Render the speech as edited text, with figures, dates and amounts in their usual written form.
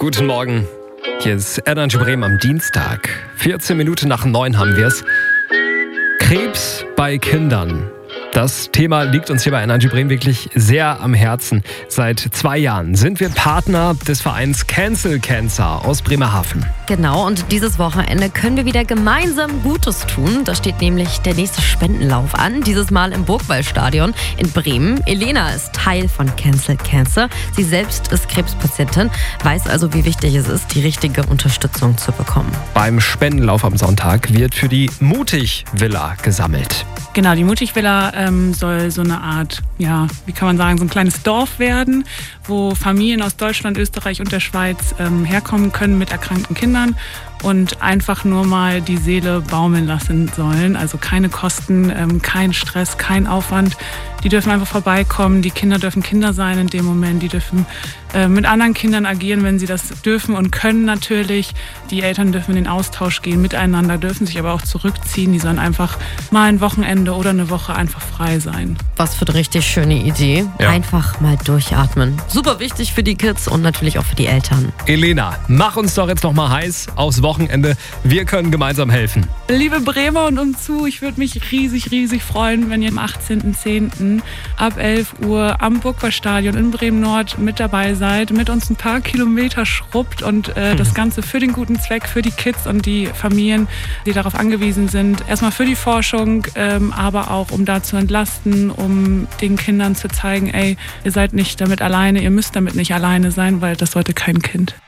Guten Morgen. Hier ist Energy Bremen am Dienstag. 14 Minuten nach 9 haben wir es. Krebs bei Kindern. Das Thema liegt uns hier bei Energy Bremen wirklich sehr am Herzen. Seit 2 Jahren sind wir Partner des Vereins Cancel Cancer aus Bremerhaven. Genau, und dieses Wochenende können wir wieder gemeinsam Gutes tun. Da steht nämlich der nächste Spendenlauf an, dieses Mal im Burgwallstadion in Bremen. Elena ist Teil von Cancel Cancer. Sie selbst ist Krebspatientin, weiß also, wie wichtig es ist, die richtige Unterstützung zu bekommen. Beim Spendenlauf am Sonntag wird für die Mutig-Villa gesammelt. Genau, die Mutig-Villa soll so eine Art, ja, wie kann man sagen, so ein kleines Dorf werden, wo Familien aus Deutschland, Österreich und der Schweiz herkommen können mit erkrankten Kindern und einfach nur mal die Seele baumeln lassen sollen. Also keine Kosten, kein Stress, kein Aufwand. Die dürfen einfach vorbeikommen, die Kinder dürfen Kinder sein in dem Moment, die dürfen mit anderen Kindern agieren, wenn sie das dürfen und können natürlich. Die Eltern dürfen in den Austausch gehen miteinander, dürfen sich aber auch zurückziehen. Die sollen einfach mal ein Wochenende oder eine Woche einfach frei sein. Was für eine richtig schöne Idee. Ja. Einfach mal durchatmen. Super wichtig für die Kids und natürlich auch für die Eltern. Elena, mach uns doch jetzt noch mal heiß aufs Wochenende. Wir können gemeinsam helfen. Liebe Bremer und umzu, ich würde mich riesig freuen, wenn ihr am 18.10. ab 11 Uhr am Burgwallstadion in Bremen-Nord mit dabei seid, mit uns ein paar Kilometer schrubbt und das Ganze für den guten Zweck, für die Kids und die Familien, die darauf angewiesen sind. Erstmal für die Forschung, aber auch um da zu entlasten, um den Kindern zu zeigen, ey, ihr seid nicht damit alleine, ihr müsst damit nicht alleine sein, weil das sollte kein Kind.